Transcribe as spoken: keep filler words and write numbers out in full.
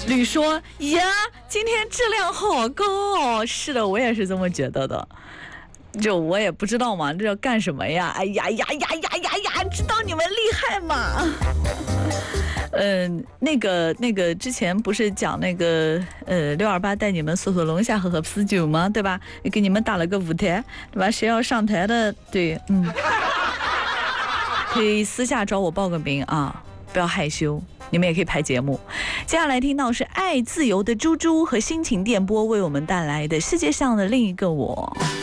吕说呀，今天质量好高哦。是的，我也是这么觉得的。就我也不知道嘛，这要干什么呀？哎呀呀呀呀呀呀！知道你们厉害吗？嗯、呃，那个那个之前不是讲那个呃六二八带你们锁锁龙虾喝喝啤酒吗？对吧？给你们打了个舞台，对吧？谁要上台的，对，嗯，可以私下找我报个名啊，不要害羞。你们也可以拍节目。接下来听到是爱自由的猪猪和心情电波为我们带来的世界上的另一个我。